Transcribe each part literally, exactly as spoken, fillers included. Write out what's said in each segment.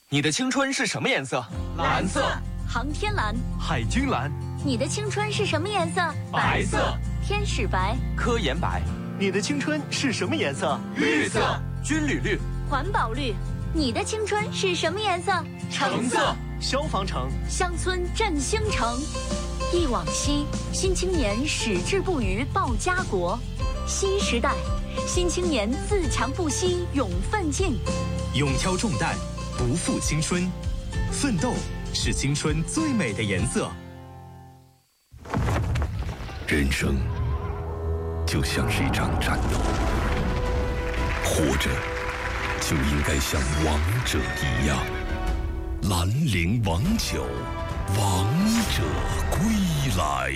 你的青春是什么颜色？ 蓝色。 航天蓝。 海军蓝。 你的青春是什么颜色？ 白色。 天使白。 科研白。 你的青春是什么颜色？ 绿色。 军旅绿。 环保绿。你的青春是什么颜色？ 橙色。 消防橙。 乡村振兴城。忆往昔，新青年矢志不渝报家国。新时代，新青年自强不息勇奋进。 勇挑重担，不负青春，奋斗是青春最美的颜色。 人生就像是一场战斗，活着就应该像王者一样。兰陵王酒，王者归来。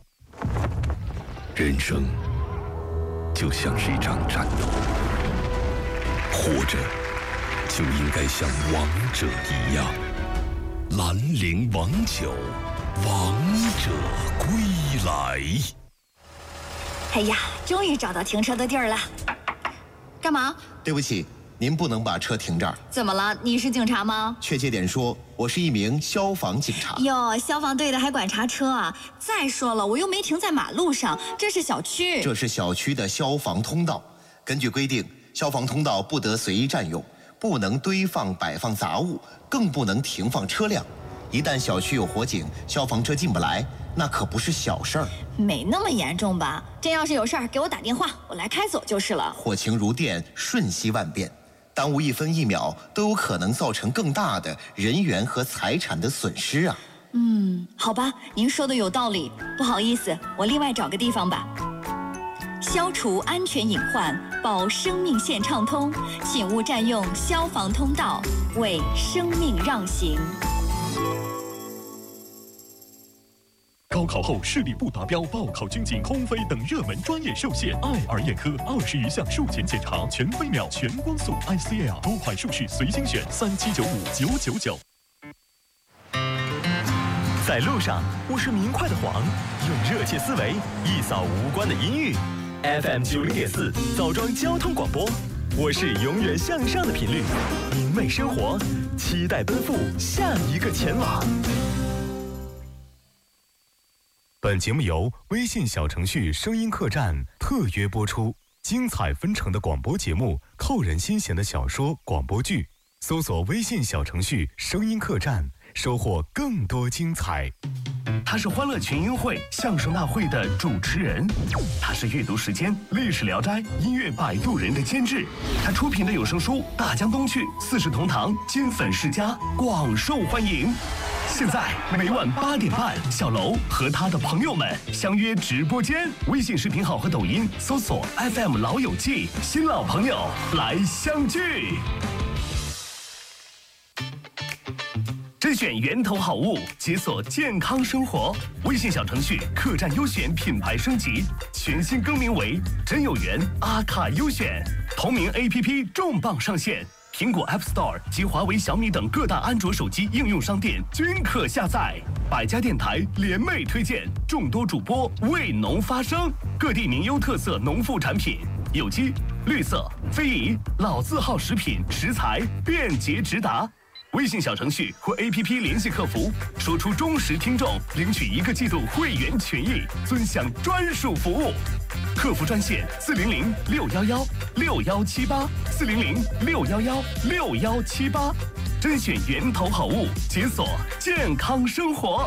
人生就像是一场战斗，活着就应该像王者一样。兰陵王酒，王者归来。 哎呀，终于找到停车的地儿了。干嘛？ 对不起，您不能把车停这儿。 怎么了？你是警察吗？ 确切点说，我是一名消防警察。 哟，消防队的还管查车啊？再说了，我又没停在马路上，这是小区。 这是小区的消防通道。根据规定，消防通道不得随意占用，不能堆放摆放杂物，更不能停放车辆。一旦小区有火警，消防车进不来，那可不是小事儿。 没那么严重吧？真要是有事儿，给我打电话，我来开锁就是了。 火情如电，瞬息万变，耽误一分一秒都有可能造成更大的人员和财产的损失啊。 嗯，好吧，您说的有道理。不好意思，我另外找个地方吧。消除安全隐患，保生命线畅通，请勿占用消防通道，为生命让行。 高考后视力不达标，报考军警、空飞等热门专业受限。爱尔眼科二十余项术前检查，全飞秒、全光速 I C L 多款术式随心选，三七九五九九九。 在路上，我是明快的黄，用热切思维一扫无关的阴郁。F M 九零点四，枣庄交通广播，我是永远向上的频率，明媚生活，期待奔赴下一个前往。 本节目由微信小程序声音客栈特约播出，精彩纷呈的广播节目，扣人心弦的小说、广播剧，搜索微信小程序声音客栈，收获更多精彩。 他是欢乐群英会相声大会的主持人，他是阅读时间、历史聊斋、音乐摆渡人的监制，他出品的有声书《大江东去》《四世同堂》《金粉世家》广受欢迎。现在每晚八点半，小楼和他的朋友们相约直播间，微信视频号和抖音搜索 F M 老友记，新老朋友来相聚。甄选源头好物，解锁健康生活。微信小程序客栈优选品牌升级，全新更名为真有缘阿卡优选。同名 A P P 重磅上线，苹果 App Store 及华为、小米等各大安卓手机应用商店均可下载。百家电台联袂推荐，众多主播为农发声，各地名优特色农副产品，有机、绿色、非遗、老字号食品食材便捷直达。微信小程序或 A P P 联系客服，说出忠实听众，领取一个季度会员权益，尊享专属服务。客服专线四零零六幺幺六幺七八四零零六幺幺六幺七八，甄选源头好物，解锁健康生活。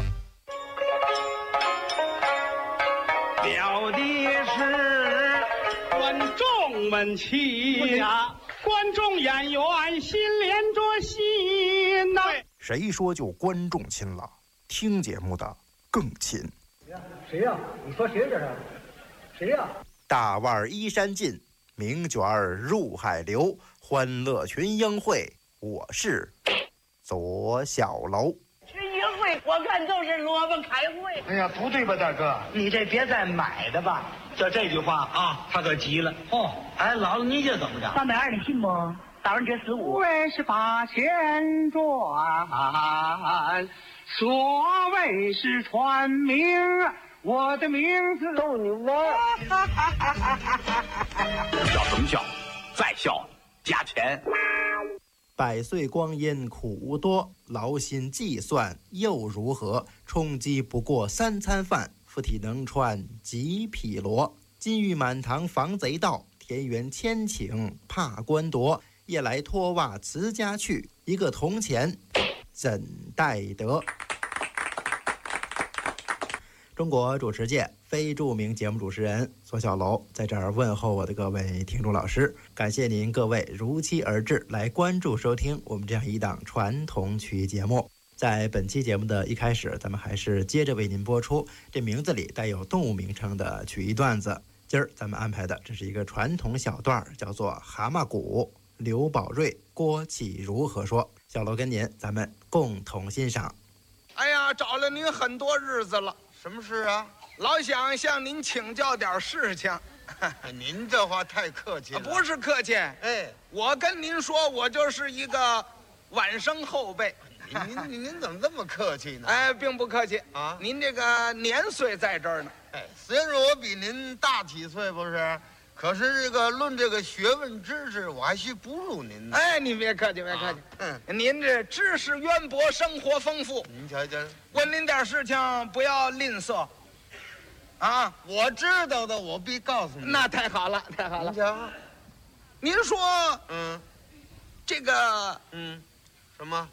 了的是观众们齐呀。观众演员心连着心呐、啊！ 谁说就观众亲了？听节目的更亲。 谁呀、啊？你说谁这是？谁呀、啊？ 大腕衣衫尽，名卷入海流，欢乐群英会，我是左小楼。 群英会，我看就是萝卜开会。 哎呀，不对吧，大哥？ 你这别再买的吧。 就这句话啊，他可急了。 哦， 哎，姥姥，你这怎么着？ 三百二，你信不？打完这十五。 为是八千转，所谓是传名，我的名字逗你玩。 笑什么笑？再笑加钱。 百岁光阴苦多，劳心计算又如何？充饥不过三餐饭，附体能穿几匹罗。金玉满堂防贼盗，田园千顷怕官夺。夜来脱袜辞家去，一个铜钱怎带得？中国主持界非著名节目主持人左小楼在这儿问候我的各位听众老师，感谢您各位如期而至来关注收听我们这样一档传统曲艺节目。在本期节目的一开始，咱们还是接着为您播出这名字里带有动物名称的曲艺段子。今儿咱们安排的这是一个传统小段，叫做蛤蟆鼓。刘宝瑞、郭启如何说？小楼跟您咱们共同欣赏。 哎呀，找了您很多日子了。 什么事啊？ 老想向您请教点事情。 您这话太客气了。 不是客气， 哎， 我跟您说，我就是一个晚生后辈。 您您您怎么这么客气呢？ 哎，并不客气啊。 您这个年岁在这儿呢。 哎，虽然说我比您大几岁，不是？可是这个论这个学问知识，我还需不如您呢。 哎，您别客气，别客气。 嗯， 您这知识渊博，生活丰富。 您瞧瞧， 问您点事情不要吝啬。啊， 我知道的，我必告诉你。 那太好了，太好了。 您瞧， 您说， 嗯， 这个， 嗯，什么？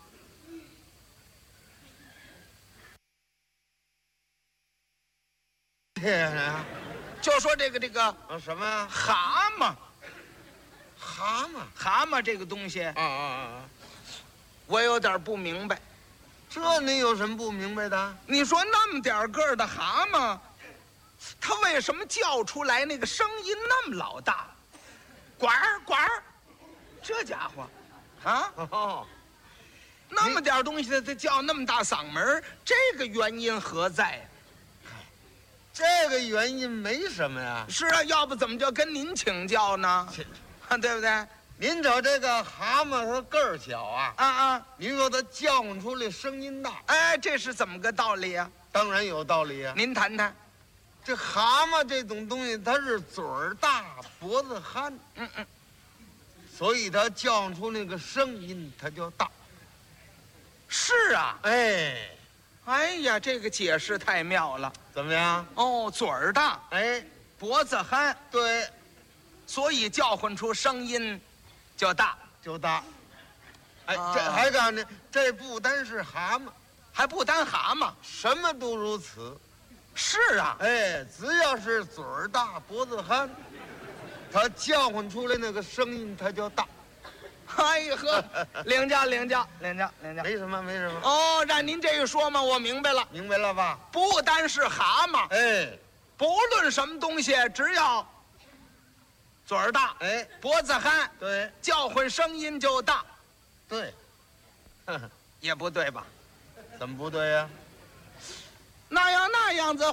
天啊！ 就说这个这个啊什么呀？ 蛤蟆， 蛤蟆， 蛤蟆这个东西啊啊啊！ 我有点不明白。 这你有什么不明白的？ 你说那么点个儿的蛤蟆，它为什么叫出来那个声音那么老大？呱儿呱儿，这家伙，啊， 哦， 那么点东西它叫那么大嗓门，这个原因何在呀？ 这个原因没什么呀。 是啊，要不怎么就跟您请教呢？对不对？ 您瞅这个蛤蟆，它个儿小啊， 啊啊！ 您说它叫唤出来声音大， 哎，这是怎么个道理呀？ 当然有道理啊。 您谈谈。 这蛤蟆这种东西，它是嘴儿大，脖子憨， 嗯嗯， 所以它叫唤出那个声音，它就大。 是啊， 哎。 哎呀，这个解释太妙了！ 怎么样？ 哦，嘴儿大， 哎， 脖子憨， 对， 所以叫唤出声音就大， 就大。哎， 啊、 这还告诉你，这不单是蛤蟆， 还不单蛤蟆， 什么都如此。 是啊， 哎，只要是嘴儿大、脖子憨，它叫唤出来那个声音，它就大。 哎呀呵，领教领教领教领教， 没什么没什么。 哦，让您这一说嘛，我明白了， 明白了吧？ 不单是蛤蟆， 哎， 不论什么东西，只要嘴儿大， 哎， 脖子憨， 对， 叫唤声音就大， 对， 也不对吧？ 怎么不对呀？ 那要那样子。